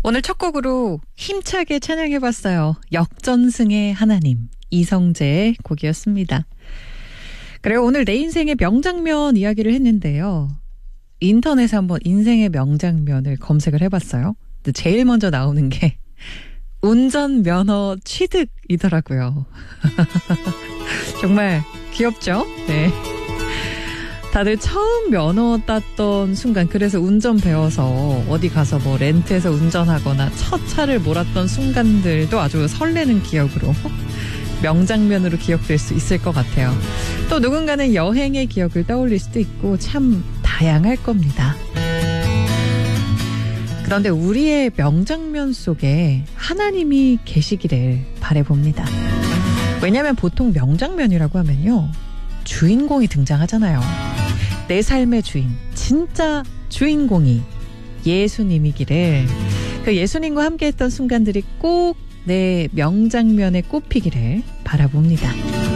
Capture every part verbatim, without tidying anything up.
오늘 첫 곡으로 힘차게 찬양해봤어요. 역전승의 하나님, 이성재의 곡이었습니다. 그리고 오늘 내 인생의 명장면 이야기를 했는데요. 인터넷에 한번 인생의 명장면을 검색을 해봤어요. 근데 제일 먼저 나오는 게 운전면허 취득이더라고요. 정말 귀엽죠? 네. 다들 처음 면허 땄던 순간, 그래서 운전 배워서 어디 가서 뭐 렌트해서 운전하거나 첫 차를 몰았던 순간들도 아주 설레는 기억으로 명장면으로 기억될 수 있을 것 같아요. 또 누군가는 여행의 기억을 떠올릴 수도 있고 참 다양할 겁니다. 그런데 우리의 명장면 속에 하나님이 계시기를 바라봅니다. 왜냐하면 보통 명장면이라고 하면요, 주인공이 등장하잖아요. 내 삶의 주인, 진짜 주인공이 예수님이기를, 그 예수님과 함께했던 순간들이 꼭 내 명장면에 꼽히기를 바라봅니다.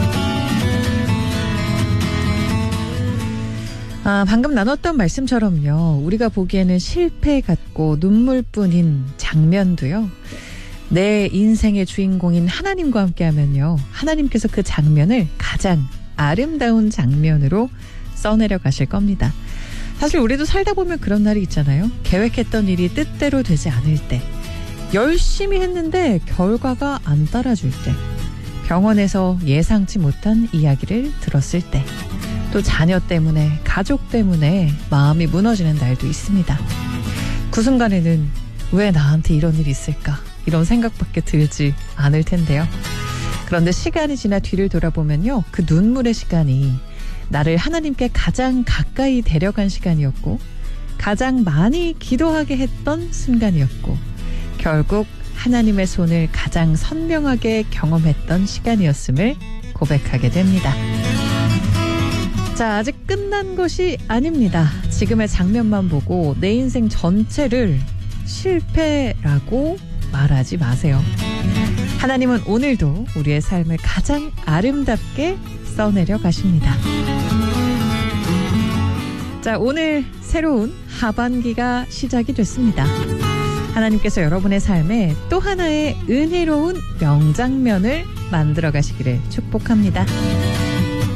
아, 방금 나눴던 말씀처럼요, 우리가 보기에는 실패 같고 눈물뿐인 장면도요, 내 인생의 주인공인 하나님과 함께하면요, 하나님께서 그 장면을 가장 아름다운 장면으로 써내려 가실 겁니다. 사실 우리도 살다 보면 그런 날이 있잖아요. 계획했던 일이 뜻대로 되지 않을 때, 열심히 했는데 결과가 안 따라줄 때, 병원에서 예상치 못한 이야기를 들었을 때, 또 자녀 때문에, 가족 때문에 마음이 무너지는 날도 있습니다. 그 순간에는 왜 나한테 이런 일이 있을까, 이런 생각밖에 들지 않을 텐데요. 그런데 시간이 지나 뒤를 돌아보면요, 그 눈물의 시간이 나를 하나님께 가장 가까이 데려간 시간이었고, 가장 많이 기도하게 했던 순간이었고, 결국 하나님의 손을 가장 선명하게 경험했던 시간이었음을 고백하게 됩니다. 자, 아직 끝난 것이 아닙니다. 지금의 장면만 보고 내 인생 전체를 실패라고 말하지 마세요. 하나님은 오늘도 우리의 삶을 가장 아름답게 써내려 가십니다. 자, 오늘 새로운 하반기가 시작이 됐습니다. 하나님께서 여러분의 삶에 또 하나의 은혜로운 명장면을 만들어 가시기를 축복합니다.